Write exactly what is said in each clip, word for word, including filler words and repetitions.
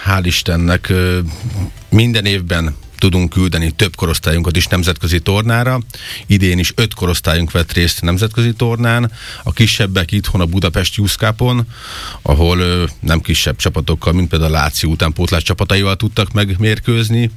hál' Istennek minden évben tudunk küldeni több korosztályunkat is nemzetközi tornára. Idén is öt korosztályunk vett részt nemzetközi tornán, a kisebbek itthon a Budapest Youth Cupon, ahol ö, nem kisebb csapatokkal, mint például a Láció utánpótlás csapataival tudtak megmérkőzni.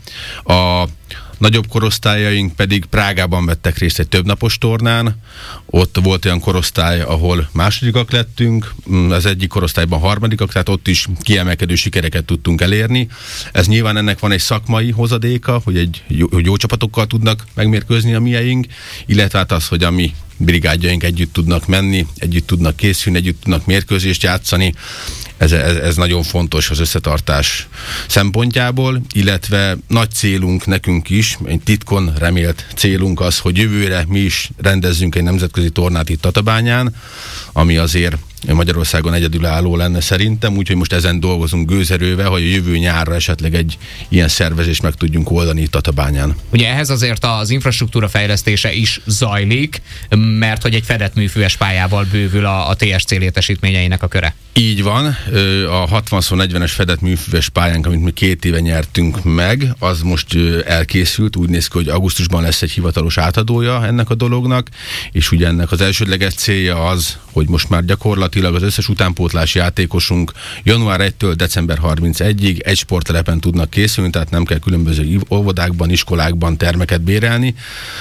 A nagyobb korosztályaink pedig Prágában vettek részt egy többnapos tornán. Ott volt olyan korosztály, ahol másodikak lettünk, az egyik korosztályban harmadikak, tehát ott is kiemelkedő sikereket tudtunk elérni. Ez nyilván ennek van egy szakmai hozadéka, hogy, egy jó, hogy jó csapatokkal tudnak megmérkőzni a mieink, illetve hát az, hogy a mi brigádjaink együtt tudnak menni, együtt tudnak készülni, együtt tudnak mérkőzést játszani. Ez, ez, ez nagyon fontos az összetartás szempontjából, illetve nagy célunk nekünk is, egy titkon remélt célunk az, hogy jövőre mi is rendezzünk egy nemzetközi tornát itt Tatabányán, ami azért Magyarországon egyedülálló lenne szerintem, úgyhogy most ezen dolgozunk gőzerővel, hogy a jövő nyárra esetleg egy ilyen szervezést meg tudjunk oldani itt Tatabányán. Ugye ehhez azért az infrastruktúra fejlesztése is zajlik, mert hogy egy fedett műfűves pályával bővül a, a té es cé létesítményeinek a köre. Így van, a hatvan negyvenes fedett műfűves pályánk, amit mi két éve nyertünk meg, az most elkészült, úgy néz ki, hogy augusztusban lesz egy hivatalos átadója ennek a dolognak, és ugye ennek az elsődleges célja az, hogy most már gyakorlatilag az összes utánpótlás játékosunk január elsejétől december harmincegyedikéig egy sporttelepen tudnak készülni, tehát nem kell különböző óvodákban, iskolákban termeket bérelni,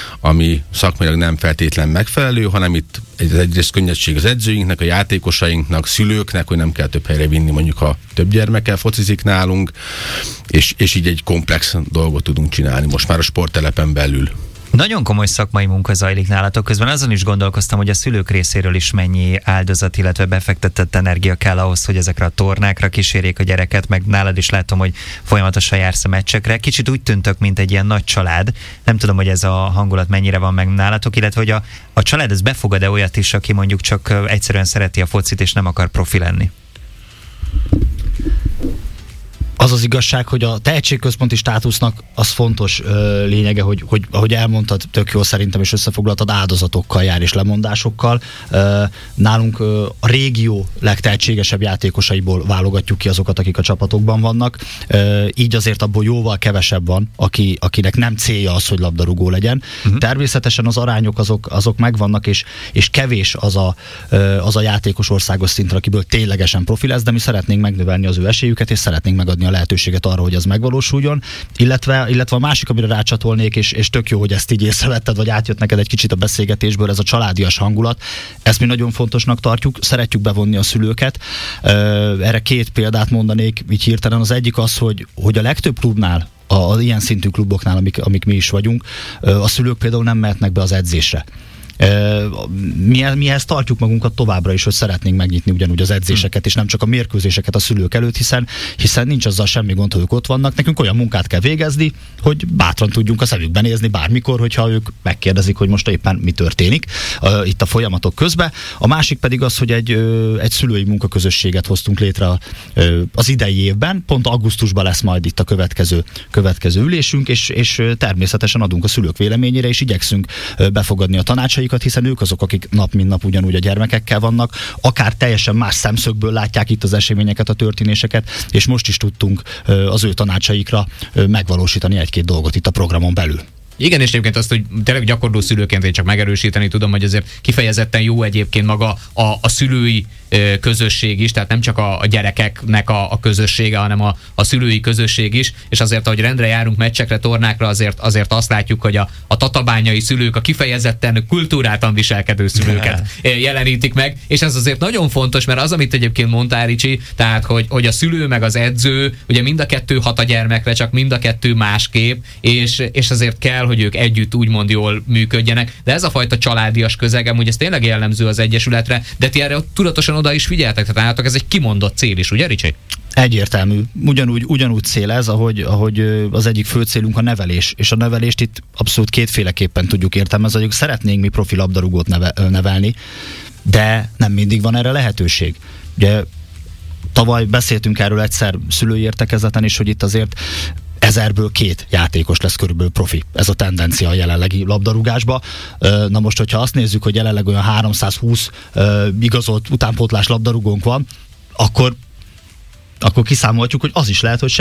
ami szakmailag nem feltétlen megfelelő, hanem itt egyrészt könnyedség az edzőinknek, a játékosainknak, szülőknek, hogy nem kell több helyre vinni, mondjuk ha több gyermekkel focizik nálunk, és, és így egy komplex dolgot tudunk csinálni most már a sporttelepen belül. Nagyon komoly szakmai munka zajlik nálatok, közben azon is gondolkoztam, hogy a szülők részéről is mennyi áldozat, illetve befektetett energia kell ahhoz, hogy ezekre a tornákra kísérjék a gyereket, meg nálad is látom, hogy folyamatosan jársz a meccsekre. Kicsit úgy tűntök, mint egy ilyen nagy család. Nem tudom, hogy ez a hangulat mennyire van meg nálatok, illetve hogy a, a család ez befogad-e olyat is, aki mondjuk csak egyszerűen szereti a focit és nem akar profi lenni? Az az igazság, hogy a tehetségközponti státusznak az fontos ö, lényege, hogy, hogy ahogy elmondtad, tök jól szerintem, és összefoglaltad, áldozatokkal jár és lemondásokkal. Ö, nálunk ö, a régió legtehetségesebb játékosaiból válogatjuk ki azokat, akik a csapatokban vannak. Ö, így azért abból jóval kevesebb van, aki, akinek nem célja az, hogy labdarúgó legyen. Uh-huh. Természetesen az arányok azok, azok megvannak, és, és kevés az a, ö, az a játékos országos szintre, akiből ténylegesen profi lesz, de mi szeretnénk megnövelni az ő esélyüket, és szeretnénk megadni a lehetőséget arra, hogy ez megvalósuljon, illetve, illetve a másik, amire rácsatolnék, és, és tök jó, hogy ezt így észrevetted, vagy átjött neked egy kicsit a beszélgetésből, ez a családias hangulat. Ezt mi nagyon fontosnak tartjuk, szeretjük bevonni a szülőket. Erre két példát mondanék így hirtelen. Az egyik az, hogy, hogy a legtöbb klubnál, az ilyen szintű kluboknál, amik, amik mi is vagyunk, a szülők például nem mehetnek be az edzésre. Mi, mihez tartjuk magunkat továbbra is, hogy szeretnénk megnyitni ugyanúgy az edzéseket, és nem csak a mérkőzéseket a szülők előtt, hiszen, hiszen nincs azzal semmi gond, hogy ők ott vannak. Nekünk olyan munkát kell végezni, hogy bátran tudjunk a szemükbe nézni bármikor, hogyha ők megkérdezik, hogy most éppen mi történik uh, itt a folyamatok közben. A másik pedig az, hogy egy, uh, egy szülői munkaközösséget hoztunk létre uh, az idei évben, pont augusztusban lesz majd itt a következő, következő ülésünk, és, és természetesen adunk a szülők véleményére, és igyekszünk uh, befogadni a tanácsaikat, hiszen ők azok, akik nap mint nap ugyanúgy a gyermekekkel vannak, akár teljesen más szemszögből látják itt az eseményeket, a történéseket, és most is tudtunk az ő tanácsaikra megvalósítani egy-két dolgot itt a programon belül. Igen, és egyébként azt, hogy tényleg gyakorló szülőként én csak megerősíteni tudom, hogy azért kifejezetten jó egyébként maga a, a szülői ö, közösség is, tehát nem csak a, a gyerekeknek a, a közössége, hanem a, a szülői közösség is, és azért, ahogy rendre járunk meccsekre, tornákra, azért, azért azt látjuk, hogy a, a tatabányai szülők, a kifejezetten kultúráltan viselkedő szülőket jelenítik meg, és ez azért nagyon fontos, mert az, amit egyébként mondtál, Ricsi, tehát, hogy, hogy a szülő meg az edző, ugye mind a kettő hat a gyermekre, csak mind a kettő másképp, és, és azért kell, hogy ők együtt úgymond jól működjenek, de ez a fajta családias közegem, hogy ez tényleg jellemző az Egyesületre, de ti erre tudatosan oda is figyeltek, tehát nálatok ez egy kimondott cél is, ugye, Ricsi? Egyértelmű. Ugyanúgy, ugyanúgy cél ez, ahogy, ahogy az egyik fő célunk a nevelés, és a nevelést itt abszolút kétféleképpen tudjuk értelmezni, hogy szeretnénk mi profi labdarúgót neve, nevelni, de nem mindig van erre lehetőség. Ugye tavaly beszéltünk erről egyszer szülői értekezleten is, hogy itt azért ezerből két játékos lesz körülbelül profi. Ez a tendencia a jelenlegi labdarúgásba. Na most, hogyha azt nézzük, hogy jelenleg olyan háromszázhúsz igazolt utánpótlás labdarúgónk van, akkor, akkor kiszámolhatjuk, hogy az is lehet, hogy